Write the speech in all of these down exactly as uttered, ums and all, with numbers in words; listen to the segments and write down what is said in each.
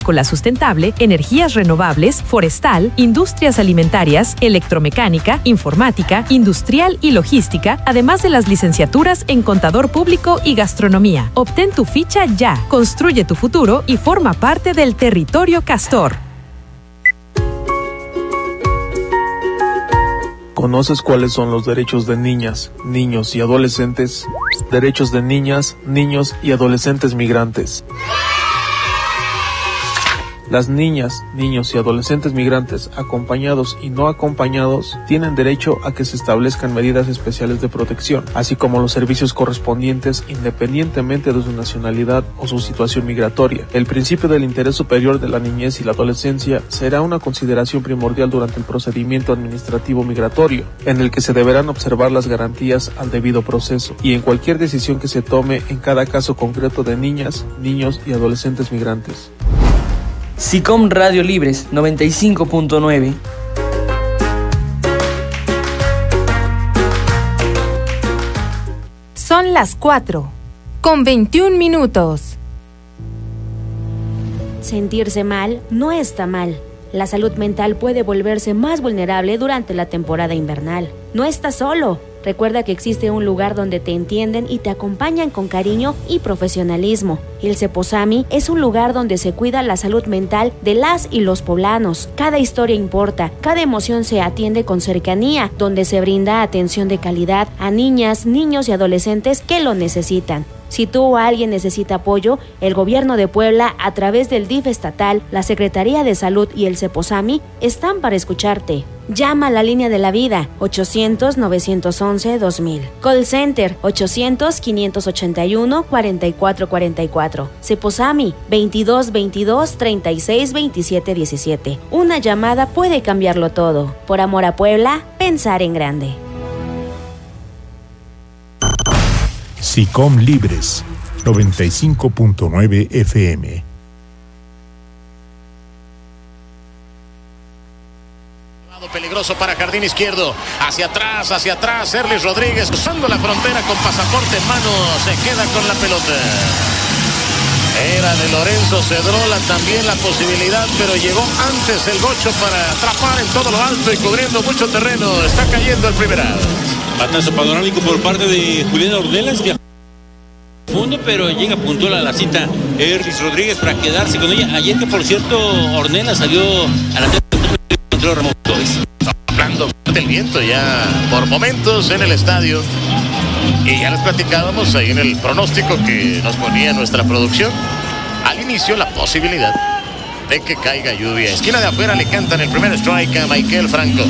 sustentable, energías renovables, forestal, industrias alimentarias, electromecánica, informática, industrial y logística, además de las licenciaturas en contador público y gastronomía. Obtén tu ficha ya, construye tu futuro y forma parte del territorio Castor. ¿Conoces cuáles son los derechos de niñas, niños y adolescentes? Derechos de niñas, niños y adolescentes migrantes. Las niñas, niños y adolescentes migrantes, acompañados y no acompañados, tienen derecho a que se establezcan medidas especiales de protección, así como los servicios correspondientes independientemente de su nacionalidad o su situación migratoria. El principio del interés superior de la niñez y la adolescencia será una consideración primordial durante el procedimiento administrativo migratorio, en el que se deberán observar las garantías al debido proceso, y en cualquier decisión que se tome en cada caso concreto de niñas, niños y adolescentes migrantes. SICOM Radio Libres noventa y cinco punto nueve. Son las cuatro, con veintiún minutos. Sentirse mal no está mal. La salud mental puede volverse más vulnerable durante la temporada invernal. No estás solo. Recuerda que existe un lugar donde te entienden y te acompañan con cariño y profesionalismo. El Ceposami es un lugar donde se cuida la salud mental de las y los poblanos. Cada historia importa, cada emoción se atiende con cercanía, donde se brinda atención de calidad a niñas, niños y adolescentes que lo necesitan. Si tú o alguien necesita apoyo, el Gobierno de Puebla, a través del D I F estatal, la Secretaría de Salud y el Ceposami, están para escucharte. Llama a la línea de la vida, ochocientos, novecientos once, dos mil. Call Center, ochocientos, quinientos ochenta y uno, cuarenta y cuatro cuarenta y cuatro. Ceposami, veintidós veintidós, treinta y seis, veintisiete diecisiete. Una llamada puede cambiarlo todo. Por amor a Puebla, pensar en grande. SICOM Libres noventa y cinco punto nueve F M. Peligroso para jardín izquierdo, hacia atrás, hacia atrás, Serlis Rodríguez cruzando la frontera con pasaporte en mano, se queda con la pelota. Era de Lorenzo Cedrola también la posibilidad, pero llegó antes el Gocho para atrapar en todo lo alto y cubriendo mucho terreno. Está cayendo el primer out. Batazo panorámico por parte de Julián Ornelas, viajó fondo, pero llega puntual a la cita Serlis Rodríguez para quedarse con ella. Ayer que por cierto Ornelas salió a la contra Ramón Torres. Hablando del viento ya por momentos en el estadio, y ya les platicábamos ahí en el pronóstico que nos ponía nuestra producción al inicio la posibilidad de que caiga lluvia. Esquina de afuera le cantan el primer strike a Maikel Franco.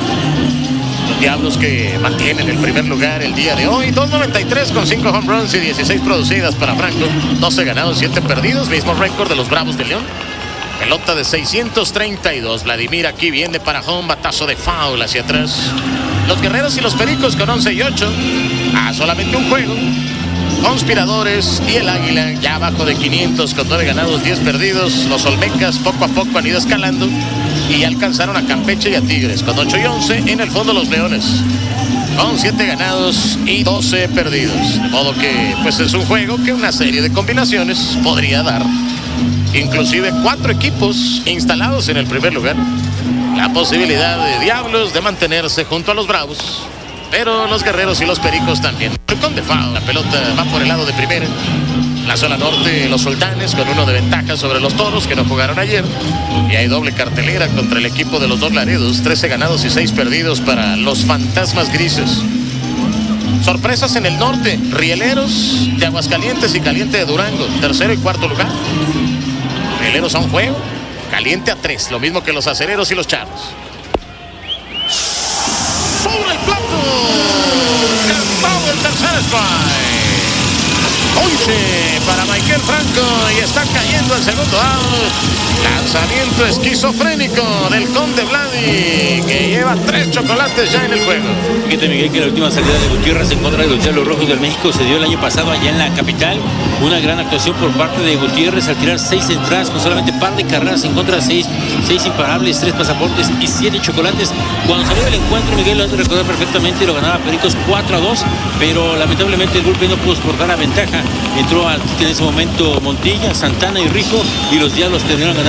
Los Diablos que mantienen el primer lugar el día de hoy, dos noventa y tres con cinco home runs y dieciséis producidas para Franco, doce ganados, siete perdidos, mismo récord de los Bravos de León. Pelota de seiscientos treinta y dos. Vladimir aquí viene para home. Batazo de foul hacia atrás. Los Guerreros y los Pericos con once y ocho. A solamente un juego. Conspiradores y el Águila ya abajo de quinientos con nueve ganados, diez perdidos. Los Olmecas poco a poco han ido escalando y alcanzaron a Campeche y a Tigres con ocho y once. En el fondo los Leones con siete ganados y doce perdidos. De modo que pues es un juego que una serie de combinaciones podría dar. Inclusive cuatro equipos instalados en el primer lugar. La posibilidad de Diablos de mantenerse junto a los Bravos, pero los Guerreros y los Pericos también. Con de foul, la pelota va por el lado de primera. La zona norte, los Sultanes con uno de ventaja sobre los Toros que no jugaron ayer. Y hay doble cartelera contra el equipo de los dos Laredos. trece ganados y seis perdidos para los Fantasmas Grises. Sorpresas en el norte, Rieleros de Aguascalientes y Caliente de Durango, tercero y cuarto lugar. Rieleros a un juego, Caliente a tres, lo mismo que los Acereros y los Charros. Sobre el plato, cantado el tercer strike. once para Maikel Franco y está cayendo el segundo out. Lanzamiento esquizofrénico del Conde Vladi, que lleva tres chocolates ya en el juego. Fíjate, Miguel, que la última salida de Gutiérrez en contra de los Diablos Rojos del México se dio el año pasado allá en la capital. Una gran actuación por parte de Gutiérrez al tirar seis entradas con solamente par de carreras en contra de seis, seis imparables, tres pasaportes y siete chocolates. Cuando salió el encuentro, Miguel, lo has de recordar perfectamente, lo ganaba Pericos cuatro a dos, pero lamentablemente el bullpen no pudo exportar la ventaja. Entró en ese momento Montilla, Santana y Rijo, y los Diablos terminaron ganando